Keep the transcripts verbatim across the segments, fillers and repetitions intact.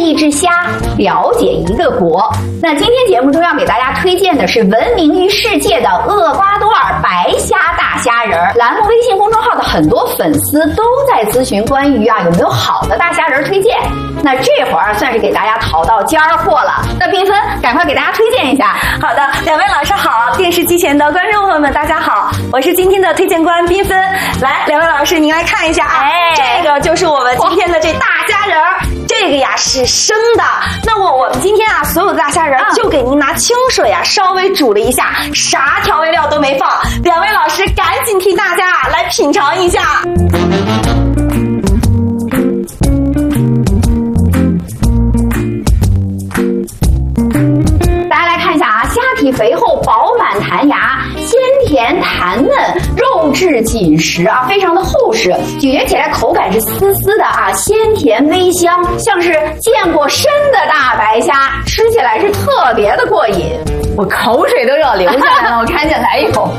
一只虾，了解一个国。那今天节目中要给大家推荐的是闻名于世界的厄瓜多尔白虾大虾仁儿。栏目微信公众号的很多粉丝都在咨询关于啊有没有好的大虾仁推荐。那这会儿算是给大家淘到尖儿货了。那缤纷，赶快给大家推荐一下。 好的，两位老师好，电视机前的观众朋友们大家好，我是今天的推荐官缤纷。来，两位老师您来看一下啊，哎，这个就是我们今天的这大虾仁儿。这个呀是生的，那我我们今天啊所有的大虾仁就给您拿清水啊稍微煮了一下，啥调味料都没放。两位老师赶紧替大家啊来品尝一下。 大家来看一下啊，虾体肥厚，饱满弹牙，鲜甜弹嫩，肉质紧实啊，非常的厚实，咀嚼起来口感是丝丝的啊，鲜甜微香，像是见过生的大白虾，吃起来是特别的过瘾。我口水都要流下来了，我赶紧来一口。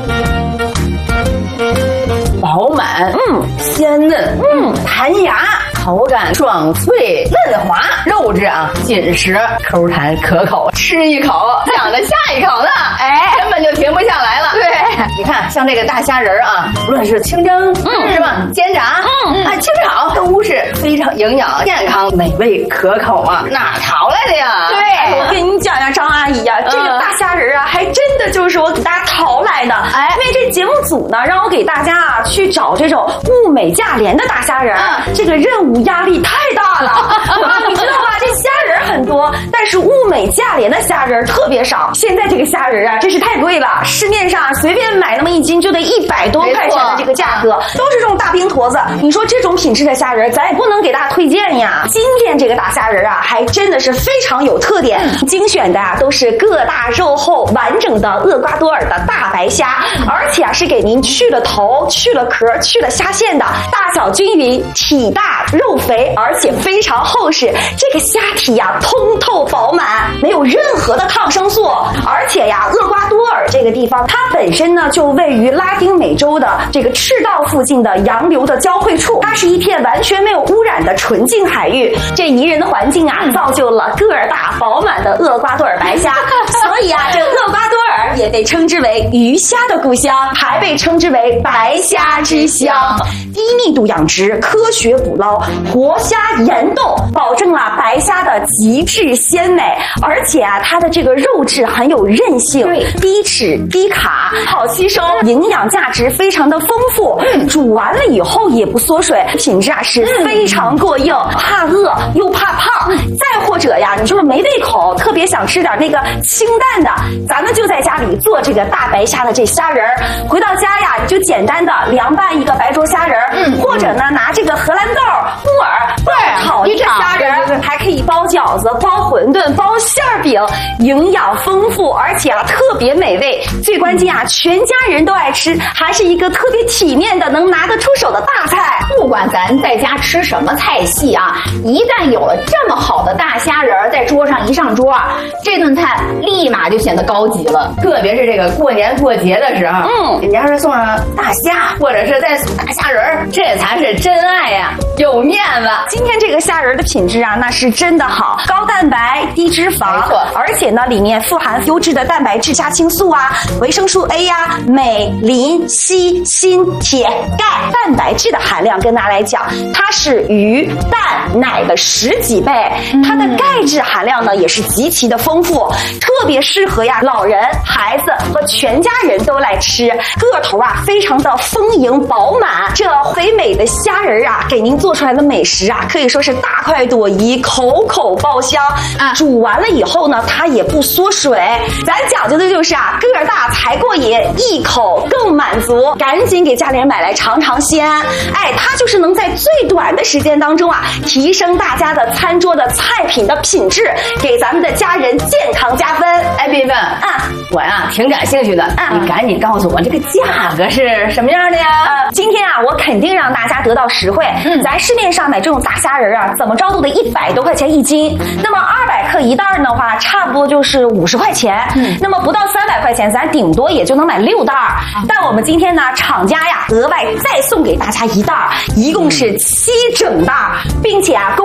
饱满，嗯，鲜嫩，嗯，弹牙，口感爽脆嫩滑，肉质啊紧实，口弹可口，吃一口想着下一口呢，哎，根本就停不下来了。对，你看像这个大虾仁啊，无论是清蒸，嗯，是吧？煎炸，嗯，啊，清炒都是非常营养、健康、美味可口啊，哪淘来的呀？ 对，我跟你讲呀，张阿姨呀，这个大虾仁啊，还真的就是我给大家淘来的。哎，因为这节目组呢，让我给大家啊去找这种物美价廉的大虾仁，嗯，这个任务压力太大了。你知道吧？这虾仁很多，但是物美价廉的虾仁特别少。现在这个虾仁啊，真是太贵了，市面上随便买那么一斤就得一百多块钱的这个价格，都是这种大冰坨子。你说这种品质的虾仁，咱也不能给大家推荐呀。今天这个大虾仁啊，还真的是非常有特点，精选的啊都是个大肉厚完整的厄瓜多尔的大白虾，而且啊是给您去了头、去了壳、去了虾线的，大小均匀，体大肉肥，而且非常厚实。这个虾体呀通透饱满，没有任何的抗生素，而且呀厄瓜多尔这个地方它本身呢就位于拉丁美洲的这个赤道附近的洋流的交汇处，它是一片完全没有污染的纯净海域。这宜人的环境啊造就了个儿大饱满的厄瓜多尔白虾，所以啊这厄瓜多尔也被称之为鱼虾的故乡，还被称之为白虾之乡。低密度养殖，科学捕捞，活虾严冻，保证了白虾的极致鲜美，而且啊它的这个肉质很有韧性，低脂低卡，好吸收，营养价值非常的丰富，嗯，煮完了以后也不缩水，品质啊是非常过硬，怕饿又怕胖。再或者呀你就是没胃口，特别想吃点那个清淡的，咱们就在家里做这个大白虾的这虾仁儿，回到家呀你就简单的凉拌一个白灼虾仁儿，嗯，或者呢拿这个荷兰豆、木耳爆炒一个虾仁儿，还可以包饺子、包馄饨、包馅饼，营养丰富，而且啊特别美味。最关键啊，全家人都爱吃，还是一个特别体面的、能拿得出手的大菜。 不管咱在家吃什么菜系啊，一旦有了这么好的大虾仁儿在桌上一上桌，这顿菜立马就显得高级了。特别是这个过年过节的时候，嗯，人家是送上大虾，或者是再送大虾仁儿，这才是真爱呀，有面子。 今天这个虾仁的品质啊，那是真的好，高蛋白、低脂肪，没错，而且呢，里面富含优质的蛋白质虾青素啊、维生素 A 呀、啊、镁、磷、硒、锌、铁、钙，蛋白质的含量跟大家来讲，它是鱼、蛋、奶的十几倍，它的钙质含量呢也是极其的丰富，特别适合呀老人、孩子和全家人都来吃。个头啊非常的丰盈饱满，这肥美的虾仁啊，给您做出来的美食啊，可以说是大快朵颐，口口爆香啊！煮完了以后呢，它也不缩水。咱讲究的就是啊，个儿大才过瘾，一口更满足。赶紧给家里人买来尝尝鲜。哎，它就是能在最短的时间当中啊，提升大家的餐桌的菜品的品质，给咱们的家人健康加分。 哎，缤纷啊，我呀挺感兴趣的，啊、你赶紧告诉我这个价格是什么样的呀？ 呃，今天啊，我肯定让大家得到实惠。嗯，咱市面上买这种大虾仁啊，怎么着都得一百多块钱一斤。那么二百克一袋的话，差不多就是五十块钱。嗯，那么不到三百块钱，咱顶多也就能买六袋。嗯、但我们今天呢，厂家呀额外再送给大家一袋，一共是七整袋，并且啊。